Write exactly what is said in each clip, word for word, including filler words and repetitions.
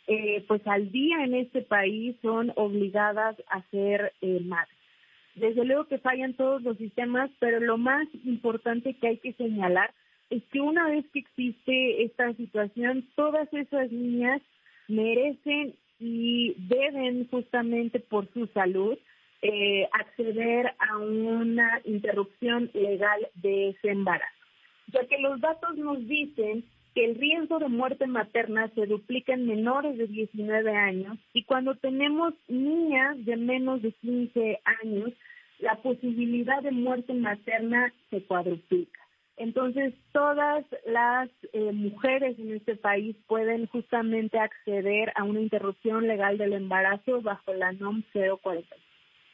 eh, pues al día en este país son obligadas a ser eh, madres. Desde luego que fallan todos los sistemas, pero lo más importante que hay que señalar es que una vez que existe esta situación, todas esas niñas merecen y deben justamente por su salud eh, acceder a una interrupción legal de ese embarazo, ya que los datos nos dicen que el riesgo de muerte materna se duplica en menores de diecinueve años y cuando tenemos niñas de menos de quince años, la posibilidad de muerte materna se cuadruplica. Entonces, todas las eh, mujeres en este país pueden justamente acceder a una interrupción legal del embarazo bajo la N O M cero cuarenta y seis.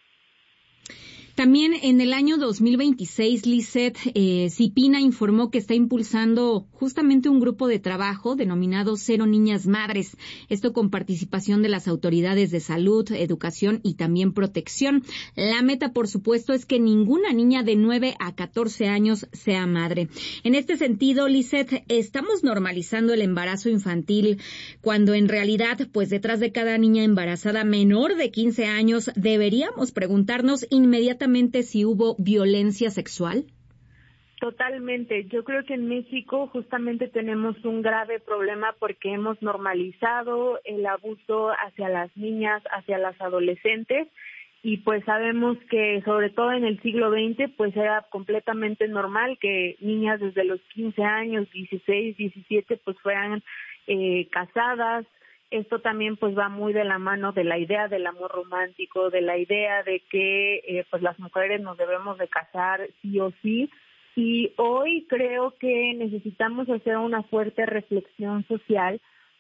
También en el año dos mil veintiséis, Lisette, eh, CIPINA informó que está impulsando justamente un grupo de trabajo denominado Cero Niñas Madres, esto con participación de las autoridades de salud, educación y también protección. La meta, por supuesto, es que ninguna niña de nueve a catorce años sea madre. En este sentido, Lisette, estamos normalizando el embarazo infantil cuando en realidad, pues detrás de cada niña embarazada menor de quince años, deberíamos preguntarnos inmediatamente si hubo violencia sexual. Totalmente. Yo creo que en México justamente tenemos un grave problema porque hemos normalizado el abuso hacia las niñas, hacia las adolescentes y pues sabemos que sobre todo en el siglo veinte pues era completamente normal que niñas desde los quince años, dieciséis, diecisiete pues fueran eh, casadas. Esto también pues va muy de la mano de la idea del amor romántico, de la idea de que eh, pues las mujeres nos debemos de casar sí o sí. Y hoy creo que necesitamos hacer una fuerte reflexión social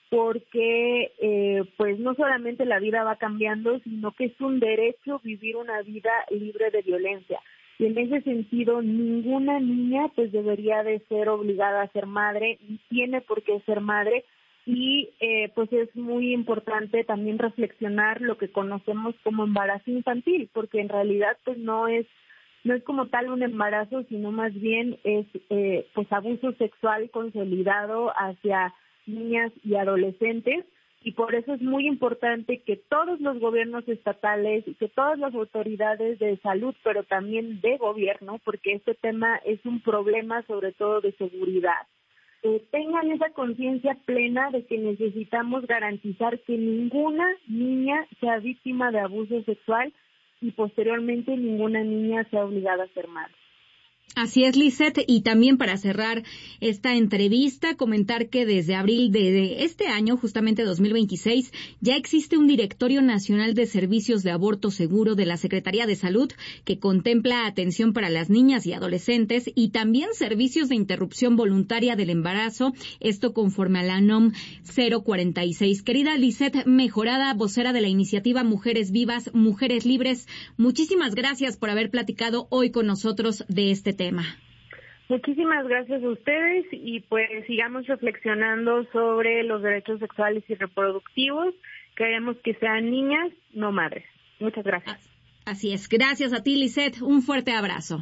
porque eh, pues no solamente la vida va cambiando, sino que es un derecho vivir una vida libre de violencia. Y en ese sentido, ninguna niña pues debería de ser obligada a ser madre, ni tiene por qué ser madre. Y eh, pues es muy importante también reflexionar lo que conocemos como embarazo infantil, porque en realidad pues no es no es como tal un embarazo, sino más bien es eh, pues abuso sexual consolidado hacia niñas y adolescentes, y por eso es muy importante que todos los gobiernos estatales y que todas las autoridades de salud, pero también de gobierno, porque este tema es un problema sobre todo de seguridad, Eh, tengan esa conciencia plena de que necesitamos garantizar que ninguna niña sea víctima de abuso sexual y posteriormente ninguna niña sea obligada a ser madre. Así es, Lisette, y también para cerrar esta entrevista, comentar que desde abril de, de este año, justamente dos mil veintiséis, ya existe un Directorio Nacional de Servicios de Aborto Seguro de la Secretaría de Salud que contempla atención para las niñas y adolescentes y también servicios de interrupción voluntaria del embarazo, esto conforme a la N O M cero cuarenta y seis. Querida Lisette Mejorada, vocera de la iniciativa Mujeres Vivas, Mujeres Libres, muchísimas gracias por haber platicado hoy con nosotros de este tema. Muchísimas gracias a ustedes y pues sigamos reflexionando sobre los derechos sexuales y reproductivos. Queremos que sean niñas, no madres. Muchas gracias. Así es. Gracias a ti, Lisette. Un fuerte abrazo.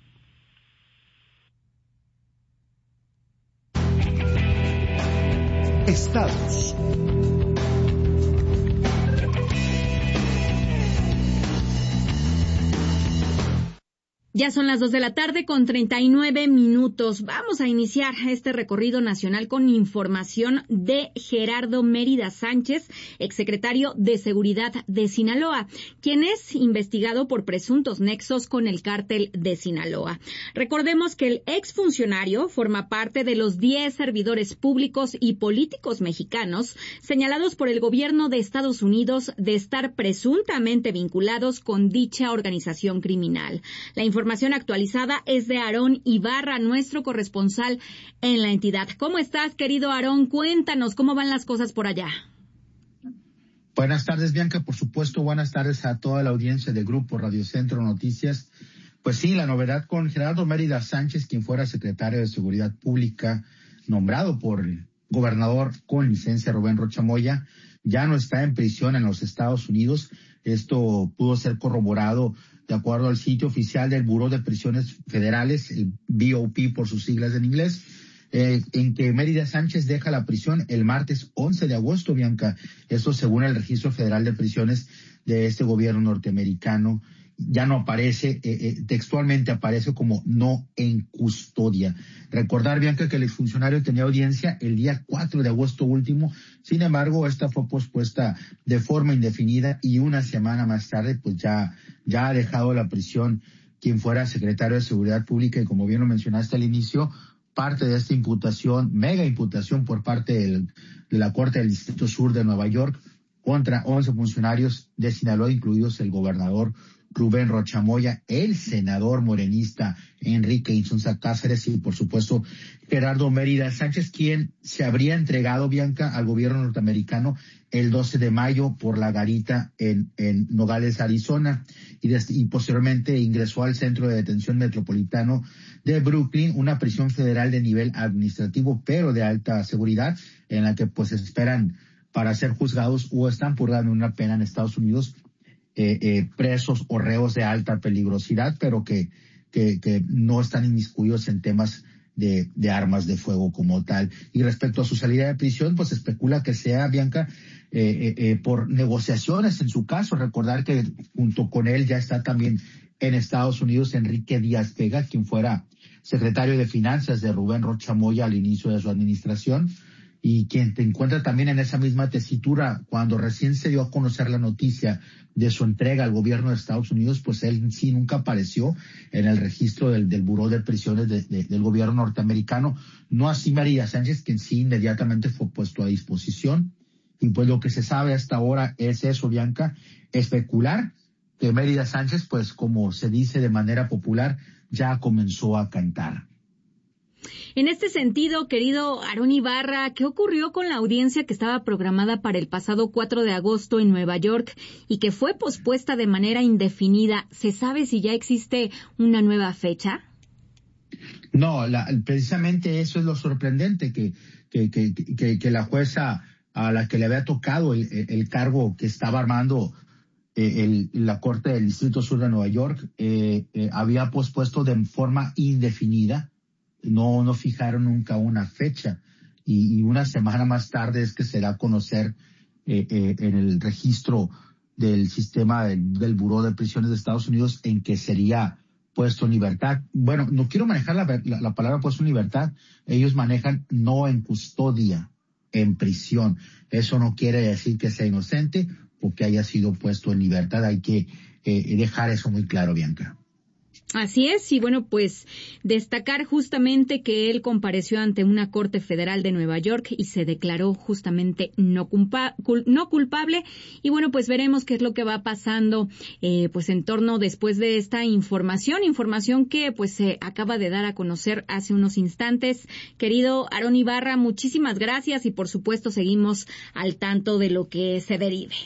Estados. Ya son las dos de la tarde con treinta y nueve minutos. Vamos a iniciar este recorrido nacional con información de Gerardo Mérida Sánchez, exsecretario de Seguridad de Sinaloa, quien es investigado por presuntos nexos con el cártel de Sinaloa. Recordemos que el exfuncionario forma parte de los diez servidores públicos y políticos mexicanos señalados por el gobierno de Estados Unidos de estar presuntamente vinculados con dicha organización criminal. La información Información actualizada es de Aarón Ibarra, nuestro corresponsal en la entidad. ¿Cómo estás, querido Aarón? Cuéntanos, ¿cómo van las cosas por allá? Buenas tardes, Bianca. Por supuesto, buenas tardes a toda la audiencia de Grupo Radio Centro Noticias. Pues sí, la novedad con Gerardo Mérida Sánchez, quien fuera secretario de Seguridad Pública, nombrado por el gobernador con licencia Rubén Rocha Moya, ya no está en prisión en los Estados Unidos. Esto pudo ser corroborado de acuerdo al sitio oficial del Buró de Prisiones Federales, el B O P por sus siglas en inglés. eh, en que Mérida Sánchez deja la prisión el martes once de agosto, Bianca. Eso según el Registro Federal de Prisiones de este gobierno norteamericano. Ya no aparece, eh, eh, textualmente aparece como no en custodia. Recordar, Bianca, que el exfuncionario tenía audiencia el día cuatro de agosto último, sin embargo, esta fue pospuesta de forma indefinida y una semana más tarde, pues ya, ya ha dejado la prisión quien fuera secretario de Seguridad Pública y como bien lo mencionaste al inicio, parte de esta imputación, mega imputación por parte del, de la Corte del Distrito Sur de Nueva York contra once funcionarios de Sinaloa, incluidos el gobernador Rubén Rocha Moya, el senador morenista Enrique Insunza Cáceres y, por supuesto, Gerardo Mérida Sánchez, quien se habría entregado, Bianca, al gobierno norteamericano el doce de mayo por la garita en, en Nogales, Arizona, y, des, y posteriormente ingresó al Centro de Detención Metropolitano de Brooklyn, una prisión federal de nivel administrativo, pero de alta seguridad, en la que pues esperan para ser juzgados o están purgando una pena en Estados Unidos. Eh, eh, presos o reos de alta peligrosidad, pero que, que, que no están inmiscuidos en temas de, de armas de fuego como tal. Y respecto a su salida de prisión, pues especula que sea, Bianca, eh, eh, eh, por negociaciones en su caso. Recordar que junto con él ya está también en Estados Unidos Enrique Díaz Vega, quien fuera secretario de Finanzas de Rubén Rocha Moya al inicio de su administración, y quien te encuentra también en esa misma tesitura cuando recién se dio a conocer la noticia de su entrega al gobierno de Estados Unidos, pues él sí nunca apareció en el registro del, del Buró de Prisiones de, de, del gobierno norteamericano. No así Mérida Sánchez, quien sí inmediatamente fue puesto a disposición. Y pues lo que se sabe hasta ahora es eso, Bianca, especular que Mérida Sánchez, pues como se dice de manera popular, ya comenzó a cantar. En este sentido, querido Aarón Ibarra, ¿qué ocurrió con la audiencia que estaba programada para el pasado cuatro de agosto en Nueva York y que fue pospuesta de manera indefinida? ¿Se sabe si ya existe una nueva fecha? No, la, precisamente eso es lo sorprendente, que, que, que, que, que la jueza a la que le había tocado el, el cargo que estaba armando eh, el, la Corte del Distrito Sur de Nueva York eh, eh, había pospuesto de forma indefinida. No, no fijaron nunca una fecha y, y una semana más tarde es que se da a conocer eh, eh, en el registro del sistema del, del Buró de Prisiones de Estados Unidos en que sería puesto en libertad. Bueno, no quiero manejar la, la, la palabra puesto en libertad, ellos manejan no en custodia, en prisión. Eso no quiere decir que sea inocente o que haya sido puesto en libertad. Hay que eh, dejar eso muy claro, Bianca. Así es, y bueno, pues destacar justamente que él compareció ante una corte federal de Nueva York y se declaró justamente no, culpa, cul, no culpable. Y bueno, pues veremos qué es lo que va pasando eh, pues en torno después de esta información, información que pues se acaba de dar a conocer hace unos instantes. Querido Aarón Ibarra, muchísimas gracias y por supuesto seguimos al tanto de lo que se derive.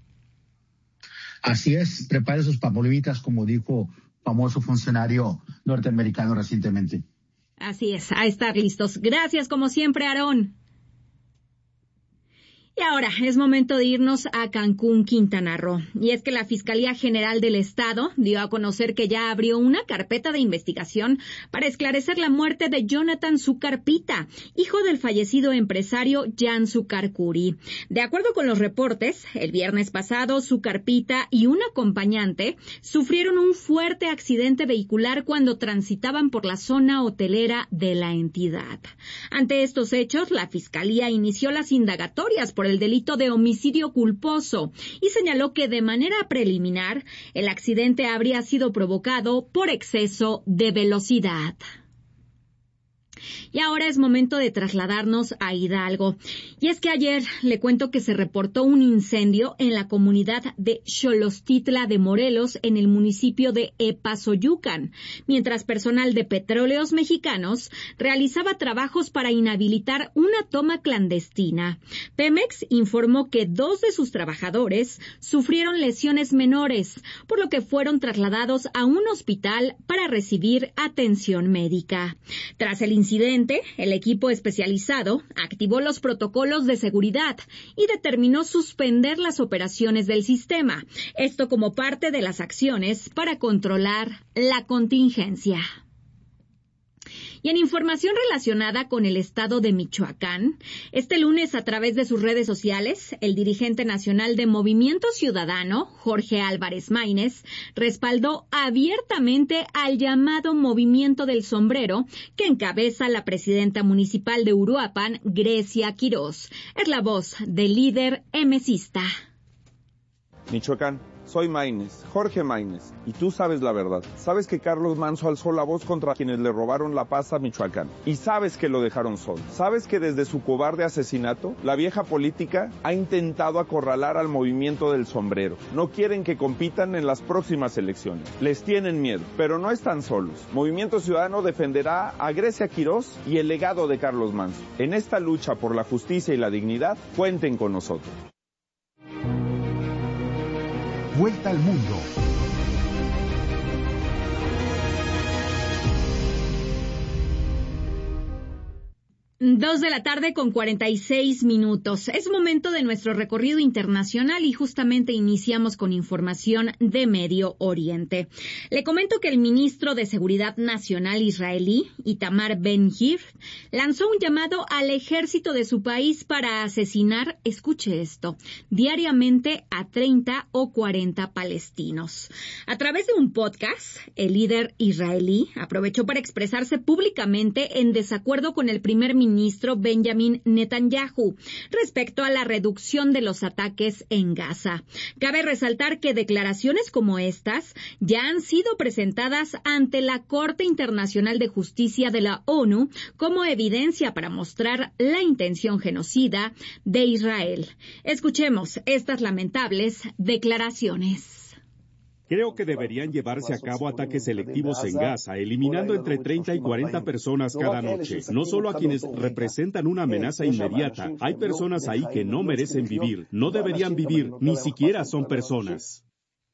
Así es, prepare sus pamolitas, como dijo famoso funcionario norteamericano recientemente. Así es, a estar listos. Gracias como siempre, Aarón. Y ahora es momento de irnos a Cancún, Quintana Roo. Y es que la Fiscalía General del Estado dio a conocer que ya abrió una carpeta de investigación para esclarecer la muerte de Jonathan Zúcar Pita, hijo del fallecido empresario Jan Zúcar Curi. De acuerdo con los reportes, el viernes pasado Zúcar Pita y un acompañante sufrieron un fuerte accidente vehicular cuando transitaban por la zona hotelera de la entidad. Ante estos hechos, la Fiscalía inició las indagatorias por el delito de homicidio culposo y señaló que de manera preliminar el accidente habría sido provocado por exceso de velocidad. Y ahora es momento de trasladarnos a Hidalgo. Y es que ayer le cuento que se reportó un incendio en la comunidad de Xolostitla de Morelos, en el municipio de Epazoyucan, mientras personal de Petróleos Mexicanos realizaba trabajos para inhabilitar una toma clandestina. Pemex informó que dos de sus trabajadores sufrieron lesiones menores, por lo que fueron trasladados a un hospital para recibir atención médica. Tras el incidente, el equipo especializado activó los protocolos de seguridad y determinó suspender las operaciones del sistema, esto como parte de las acciones para controlar la contingencia. Y en información relacionada con el estado de Michoacán, este lunes a través de sus redes sociales, el dirigente nacional de Movimiento Ciudadano, Jorge Álvarez Maínez, respaldó abiertamente al llamado Movimiento del Sombrero que encabeza la presidenta municipal de Uruapan, Grecia Quirós. Es la voz del líder emesista. Michoacán, soy Maínez, Jorge Maínez, y tú sabes la verdad. Sabes que Carlos Manzo alzó la voz contra quienes le robaron la paz a Michoacán. Y sabes que lo dejaron solo. Sabes que desde su cobarde asesinato, la vieja política ha intentado acorralar al Movimiento del Sombrero. No quieren que compitan en las próximas elecciones. Les tienen miedo, pero no están solos. Movimiento Ciudadano defenderá a Grecia Quirós y el legado de Carlos Manzo. En esta lucha por la justicia y la dignidad, cuenten con nosotros. Vuelta al mundo. Dos de la tarde con cuarenta y seis minutos. Es momento de nuestro recorrido internacional y justamente iniciamos con información de Medio Oriente. Le comento que el ministro de Seguridad Nacional israelí, Itamar Ben-Gvir, lanzó un llamado al ejército de su país para asesinar, escuche esto, diariamente a treinta o cuarenta palestinos. A través de un podcast, el líder israelí aprovechó para expresarse públicamente en desacuerdo con el primer ministro ministro Benjamin Netanyahu respecto a la reducción de los ataques en Gaza. Cabe resaltar que declaraciones como estas ya han sido presentadas ante la Corte Internacional de Justicia de la ONU como evidencia para mostrar la intención genocida de Israel. Escuchemos estas lamentables declaraciones. Creo que deberían llevarse a cabo ataques selectivos en Gaza, eliminando entre treinta y cuarenta personas cada noche, no solo a quienes representan una amenaza inmediata. Hay personas ahí que no merecen vivir, no deberían vivir, ni siquiera son personas.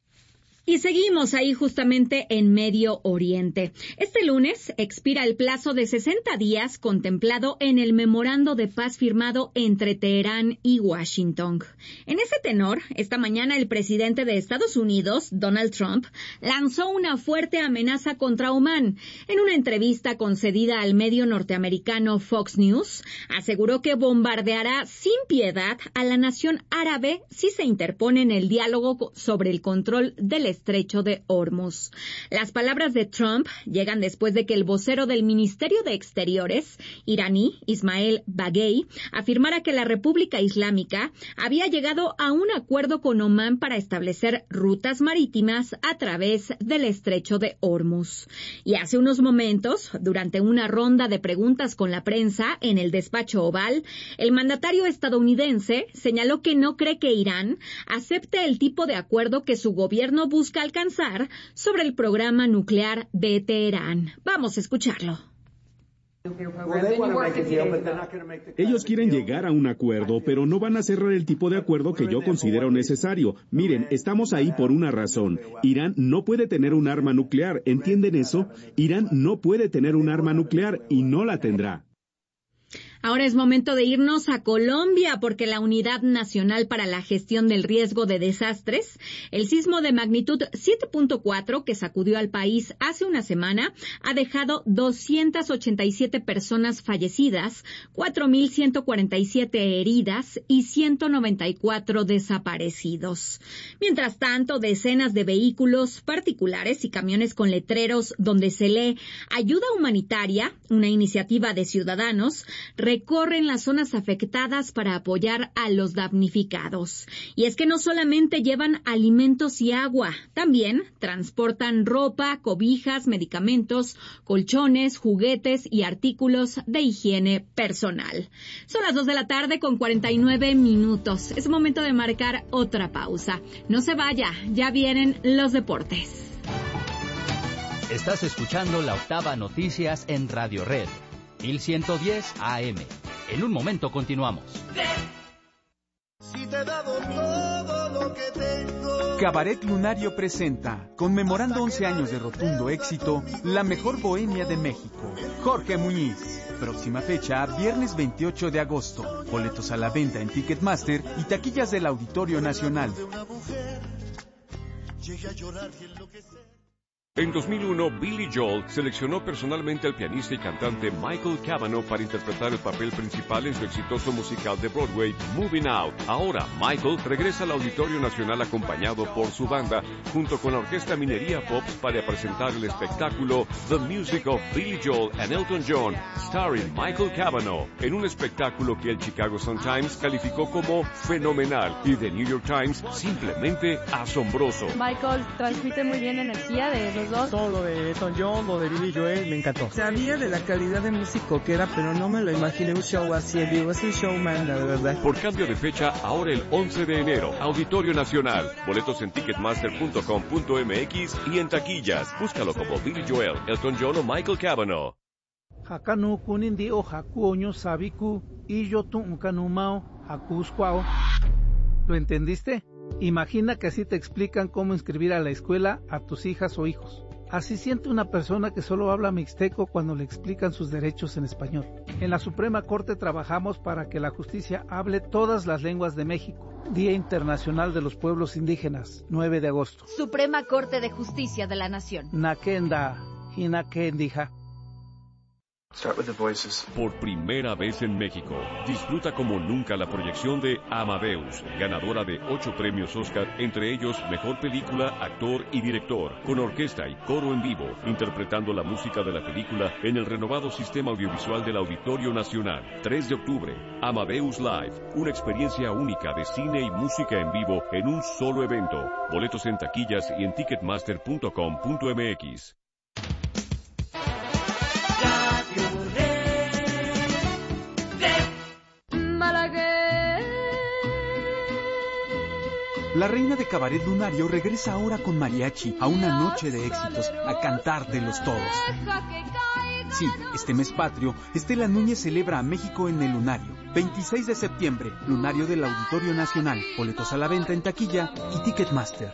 Y seguimos ahí justamente en Medio Oriente. Este lunes expira el plazo de sesenta días contemplado en el memorando de paz firmado entre Teherán y Washington. En ese tenor, esta mañana el presidente de Estados Unidos, Donald Trump, lanzó una fuerte amenaza contra Omán. En una entrevista concedida al medio norteamericano Fox News, aseguró que bombardeará sin piedad a la nación árabe si se interpone en el diálogo sobre el control del Estrecho de Hormuz. Las palabras de Trump llegan después de que el vocero del Ministerio de Exteriores iraní, Ismael Baghei, afirmara que la República Islámica había llegado a un acuerdo con Omán para establecer rutas marítimas a través del Estrecho de Hormuz. Y hace unos momentos, durante una ronda de preguntas con la prensa en el despacho Oval, el mandatario estadounidense señaló que no cree que Irán acepte el tipo de acuerdo que su gobierno busca busca alcanzar sobre el programa nuclear de Teherán. Vamos a escucharlo. Ellos quieren llegar a un acuerdo, pero no van a cerrar el tipo de acuerdo que yo considero necesario. Miren, estamos ahí por una razón. Irán no puede tener un arma nuclear, ¿entienden eso? Irán no puede tener un arma nuclear y no la tendrá. Ahora es momento de irnos a Colombia porque la Unidad Nacional para la Gestión del Riesgo de Desastres, el sismo de magnitud siete punto cuatro que sacudió al país hace una semana, ha dejado doscientas ochenta y siete personas fallecidas, cuatro mil ciento cuarenta y siete heridas y ciento noventa y cuatro desaparecidos. Mientras tanto, decenas de vehículos particulares y camiones con letreros donde se lee Ayuda Humanitaria, una iniciativa de ciudadanos, recorren las zonas afectadas para apoyar a los damnificados. Y es que no solamente llevan alimentos y agua, también transportan ropa, cobijas, medicamentos, colchones, juguetes y artículos de higiene personal. Son las dos de la tarde con cuarenta y nueve minutos. Es momento de marcar otra pausa. No se vaya, ya vienen los deportes. Estás escuchando La Octava Noticias en Radio Red. mil ciento diez A M. En un momento continuamos. Si te he dado todo lo que tengo. Cabaret Lunario presenta, conmemorando once años de rotundo éxito, la mejor bohemia de México. Jorge Muñiz. Próxima fecha, viernes veintiocho de agosto. Boletos a la venta en Ticketmaster y taquillas del Auditorio Nacional. En dos mil uno, Billy Joel seleccionó personalmente al pianista y cantante Michael Cavanaugh para interpretar el papel principal en su exitoso musical de Broadway, Moving Out. Ahora, Michael regresa al Auditorio Nacional acompañado por su banda, junto con la Orquesta Minería Pops, para presentar el espectáculo The Music of Billy Joel and Elton John, starring Michael Cavanaugh, en un espectáculo que el Chicago Sun-Times calificó como fenomenal y The New York Times simplemente asombroso. Michael transmite muy bien energía de los dos. Todo lo de Elton John, lo de Billy Joel, me encantó. Sabía de la calidad de músico que era, pero no me lo imaginé un show así en vivo. Es un showman, la verdad. Por cambio de fecha, ahora el once de enero, Auditorio Nacional. Boletos en ticketmaster punto com punto m x y en taquillas. Búscalo como Billy Joel, Elton John o Michael Cavanaugh. Hakanu kunindi o hakuoño sabiku y yo tu unkanumao hakusquao. ¿Lo entendiste? Imagina que así te explican cómo inscribir a la escuela a tus hijas o hijos. Así siente una persona que solo habla mixteco cuando le explican sus derechos en español. En la Suprema Corte trabajamos para que la justicia hable todas las lenguas de México. Día Internacional de los Pueblos Indígenas, nueve de agosto. Suprema Corte de Justicia de la Nación. Nakenda, Hinakendija. Start with the voices. Por primera vez en México, disfruta como nunca la proyección de Amadeus, ganadora de ocho premios Oscar, entre ellos Mejor Película, Actor y Director, con orquesta y coro en vivo, interpretando la música de la película en el renovado sistema audiovisual del Auditorio Nacional. tres de octubre, Amadeus Live, una experiencia única de cine y música en vivo en un solo evento. Boletos en taquillas y en ticketmaster punto com punto m x. La reina de cabaret lunario regresa ahora con mariachi a una noche de éxitos, a cantártelos todos. Sí, este mes patrio, Estela Núñez celebra a México en el Lunario. veintiséis de septiembre, Lunario del Auditorio Nacional. Boletos a la venta en taquilla y Ticketmaster.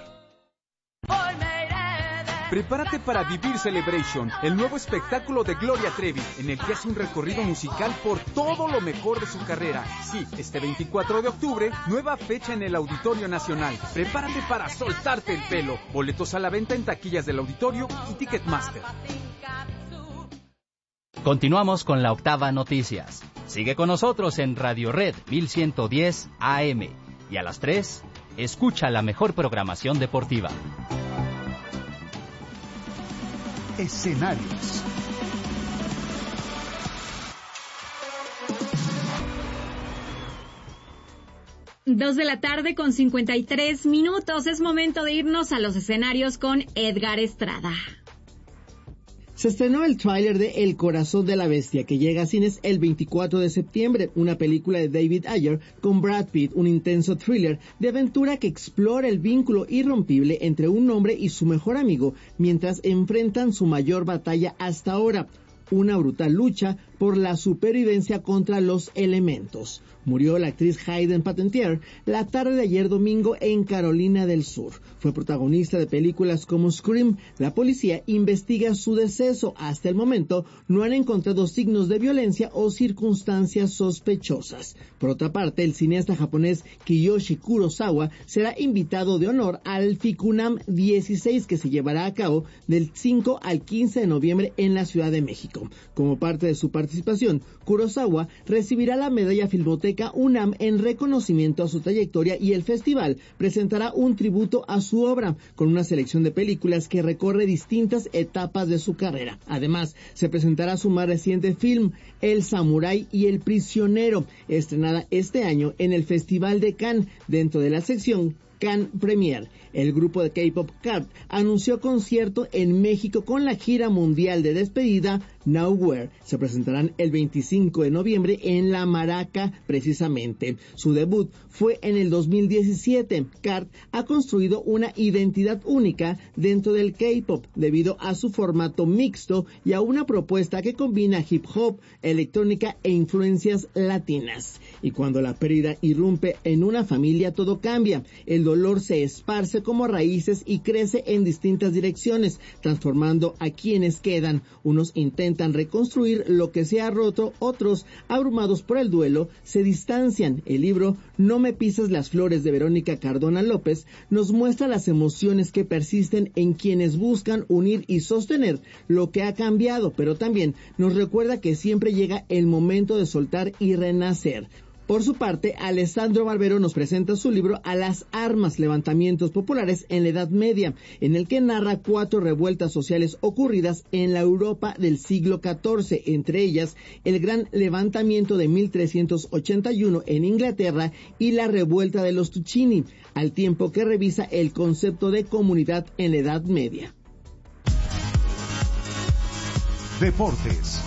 Prepárate para Vivir Celebration, el nuevo espectáculo de Gloria Trevi, en el que hace un recorrido musical por todo lo mejor de su carrera. Sí, este veinticuatro de octubre, nueva fecha en el Auditorio Nacional. Prepárate para soltarte el pelo. Boletos a la venta en taquillas del Auditorio y Ticketmaster. Continuamos con la Octava Noticias. Sigue con nosotros en Radio Red mil ciento diez A M. Y a las tres, escucha la mejor programación deportiva. Escenarios. Dos de la tarde con cincuenta y tres minutos. Es momento de irnos a los escenarios con Edgar Estrada. Se estrenó el tráiler de El Corazón de la Bestia, que llega a cines el veinticuatro de septiembre, una película de David Ayer con Brad Pitt, un intenso thriller de aventura que explora el vínculo irrompible entre un hombre y su mejor amigo mientras enfrentan su mayor batalla hasta ahora, una brutal lucha por la supervivencia contra los elementos. Murió la actriz Hayden Panettiere la tarde de ayer domingo en Carolina del Sur. Fue protagonista de películas como Scream. La policía investiga su deceso. Hasta el momento no han encontrado signos de violencia o circunstancias sospechosas. Por otra parte, el cineasta japonés Kiyoshi Kurosawa será invitado de honor al FICUNAM dieciséis, que se llevará a cabo del cinco al quince de noviembre en la Ciudad de México. Como parte de su participación, Kurosawa recibirá la medalla Filmoteca UNAM en reconocimiento a su trayectoria, y el festival presentará un tributo a su obra con una selección de películas que recorre distintas etapas de su carrera. Además, se presentará su más reciente film, El Samurái y el Prisionero, estrenada este año en el Festival de Cannes dentro de la sección Cannes Premier. El grupo de K-pop Cart anunció concierto en México con la gira mundial de despedida Nowhere. Se presentarán el veinticinco de noviembre en La Maraca, precisamente. Su debut fue en el dos mil diecisiete. Cart ha construido una identidad única dentro del K-pop debido a su formato mixto y a una propuesta que combina hip hop, electrónica e influencias latinas. Y cuando la pérdida irrumpe en una familia, todo cambia. El dolor se esparce como raíces y crece en distintas direcciones, transformando a quienes quedan. Unos intentan reconstruir lo que se ha roto, otros, abrumados por el duelo, se distancian. El libro No me pises las flores de Verónica Cardona López nos muestra las emociones que persisten en quienes buscan unir y sostener lo que ha cambiado, pero también nos recuerda que siempre llega el momento de soltar y renacer. Por su parte, Alessandro Barbero nos presenta su libro A las armas, levantamientos populares en la Edad Media, en el que narra cuatro revueltas sociales ocurridas en la Europa del siglo catorce, entre ellas el gran levantamiento de mil trescientos ochenta y uno en Inglaterra y la revuelta de los Tuccini, al tiempo que revisa el concepto de comunidad en la Edad Media. Deportes.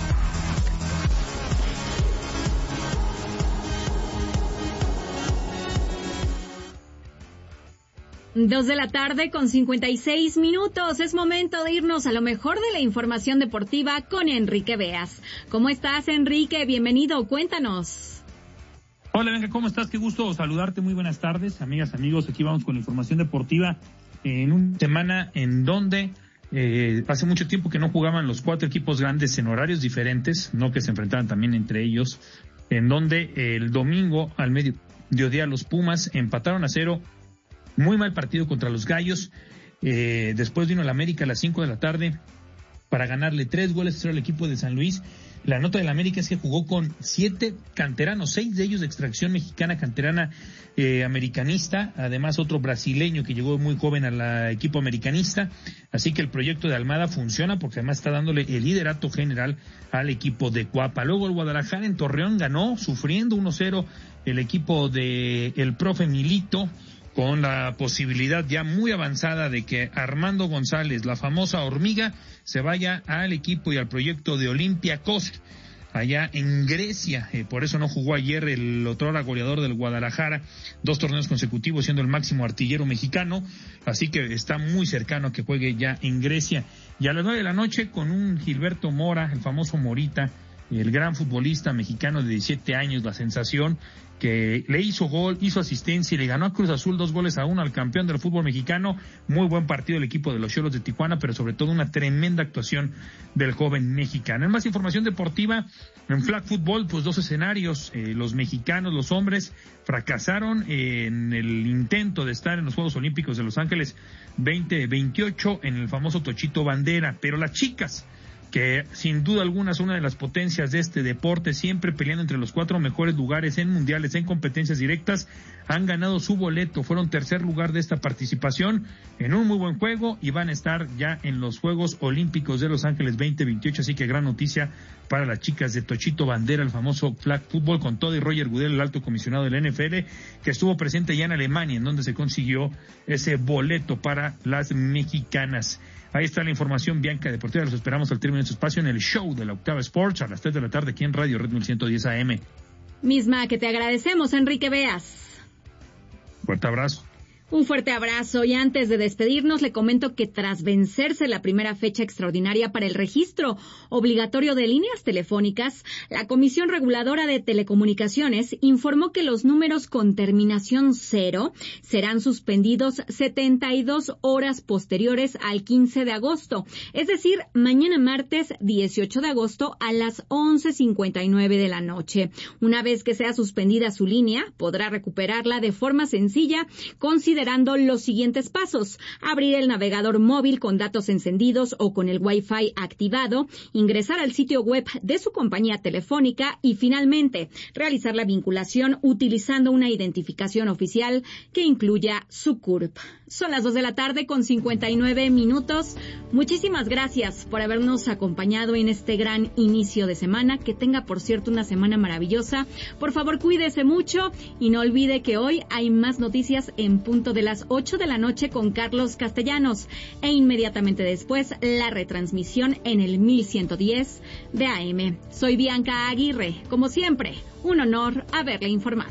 Dos de la tarde con cincuenta y seis minutos. Es momento de irnos a lo mejor de la información deportiva con Enrique Beas. ¿Cómo estás, Enrique? Bienvenido, cuéntanos. Hola, Bianca, ¿cómo estás? Qué gusto saludarte. Muy buenas tardes, amigas, amigos. Aquí vamos con la información deportiva en una semana en donde eh, hace mucho tiempo que no jugaban los cuatro equipos grandes en horarios diferentes, no que se enfrentaban también entre ellos, en donde el domingo al mediodía los Pumas empataron a cero. Muy mal partido contra los Gallos. Eh, después vino el América a las cinco de la tarde para ganarle tres goles a cero al equipo de San Luis. La nota del América es que jugó con siete canteranos, seis de ellos de extracción mexicana, canterana eh, americanista, además otro brasileño que llegó muy joven al equipo americanista. Así que el proyecto de Almada funciona porque además está dándole el liderato general al equipo de Cuapa. Luego el Guadalajara en Torreón ganó, sufriendo uno cero el equipo de el profe Milito, con la posibilidad ya muy avanzada de que Armando González, la famosa hormiga, se vaya al equipo y al proyecto de Olympiacos, allá en Grecia. Eh, por eso no jugó ayer el otrora goleador del Guadalajara, dos torneos consecutivos siendo el máximo artillero mexicano, así que está muy cercano a que juegue ya en Grecia. Y a las nueve de la noche con un Gilberto Mora, el famoso Morita, el gran futbolista mexicano de diecisiete años, la sensación, que le hizo gol, hizo asistencia y le ganó a Cruz Azul dos goles a uno al campeón del fútbol mexicano. Muy buen partido del equipo de los Xolos de Tijuana, pero sobre todo una tremenda actuación del joven mexicano. En más información deportiva, en flag football, pues dos escenarios. Eh, los mexicanos, los hombres, fracasaron en el intento de estar en los Juegos Olímpicos de Los Ángeles veinte veintiocho en el famoso Tochito Bandera, pero las chicas, que sin duda alguna es una de las potencias de este deporte, siempre peleando entre los cuatro mejores lugares en mundiales, en competencias directas, han ganado su boleto, fueron tercer lugar de esta participación en un muy buen juego y van a estar ya en los Juegos Olímpicos de Los Ángeles veinte veintiocho, así que gran noticia para las chicas de Tochito Bandera, el famoso flag football, con todo y Roger Goodell, el alto comisionado del N F L, que estuvo presente ya en Alemania, en donde se consiguió ese boleto para las mexicanas. Ahí está la información, Bianca Deportiva. Los esperamos al término de su espacio en el show de la Octava Sports a las tres de la tarde aquí en Radio Red mil ciento diez A M. Misma que te agradecemos, Enrique Beas. Fuerte abrazo. Un fuerte abrazo y antes de despedirnos le comento que tras vencerse la primera fecha extraordinaria para el registro obligatorio de líneas telefónicas, la Comisión Reguladora de Telecomunicaciones informó que los números con terminación cero serán suspendidos setenta y dos horas posteriores al quince de agosto, es decir, mañana martes dieciocho de agosto a las once cincuenta y nueve de la noche. Una vez que sea suspendida su línea, podrá recuperarla de forma sencilla, considerando los siguientes pasos: abrir el navegador móvil con datos encendidos o con el Wi-Fi activado, ingresar al sitio web de su compañía telefónica y finalmente realizar la vinculación utilizando una identificación oficial que incluya su C U R P. Son las dos de la tarde con cincuenta y nueve minutos. Muchísimas gracias por habernos acompañado en este gran inicio de semana. Que tenga, por cierto, una semana maravillosa. Por favor, cuídese mucho y no olvide que hoy hay más noticias en punto de las ocho de la noche con Carlos Castellanos e inmediatamente después la retransmisión en el mil ciento diez de A M. Soy Bianca Aguirre. Como siempre, un honor haberle informado.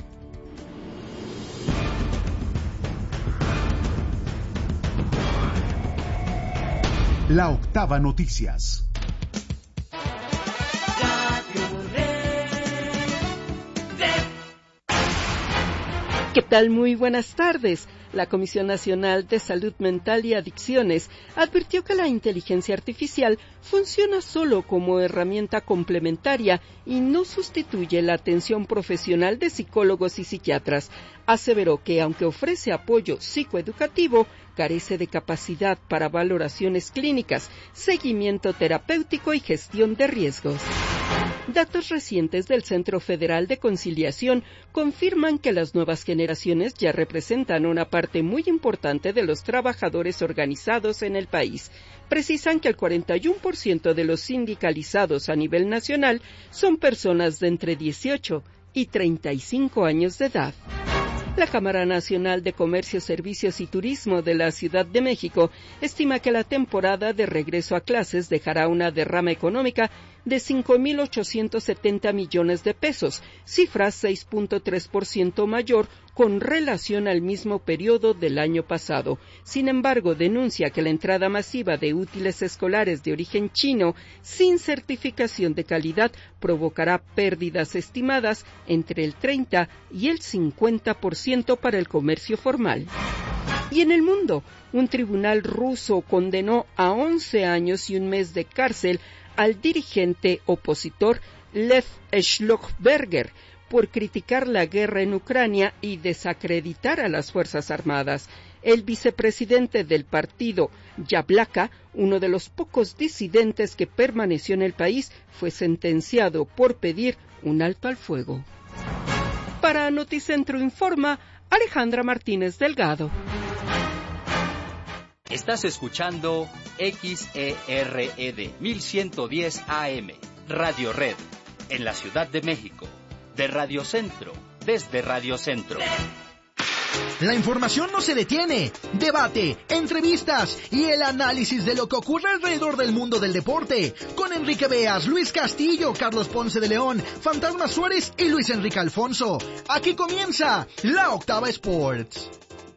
La Octava Noticias. ¿Qué tal? Muy buenas tardes. La Comisión Nacional de Salud Mental y Adicciones advirtió que la inteligencia artificial funciona solo como herramienta complementaria y no sustituye la atención profesional de psicólogos y psiquiatras. Aseveró que, aunque ofrece apoyo psicoeducativo, carece de capacidad para valoraciones clínicas, seguimiento terapéutico y gestión de riesgos. Datos recientes del Centro Federal de Conciliación confirman que las nuevas generaciones ya representan una parte muy importante de los trabajadores organizados en el país. Precisan que el cuarenta y uno por ciento de los sindicalizados a nivel nacional son personas de entre dieciocho y treinta y cinco años de edad. La Cámara Nacional de Comercio, Servicios y Turismo de la Ciudad de México estima que la temporada de regreso a clases dejará una derrama económica de cinco mil ochocientos setenta millones de pesos, cifra seis punto tres por ciento mayor con relación al mismo periodo del año pasado. Sin embargo, denuncia que la entrada masiva de útiles escolares de origen chino sin certificación de calidad provocará pérdidas estimadas entre el treinta y el cincuenta por ciento para el comercio formal. Y en el mundo, un tribunal ruso condenó a once años y un mes de cárcel al dirigente opositor Lev Schlossberger por criticar la guerra en Ucrania y desacreditar a las Fuerzas Armadas. El vicepresidente del partido, Yablaka, uno de los pocos disidentes que permaneció en el país, fue sentenciado por pedir un alto al fuego. Para Noticentro Informa, Alejandra Martínez Delgado. Estás escuchando X E R E D mil ciento diez A M, Radio Red, en la Ciudad de México, de Radio Centro, desde Radio Centro. La información no se detiene. Debate, entrevistas y el análisis de lo que ocurre alrededor del mundo del deporte. Con Enrique Beas, Luis Castillo, Carlos Ponce de León, Fantasma Suárez y Luis Enrique Alfonso. Aquí comienza La Octava Sports.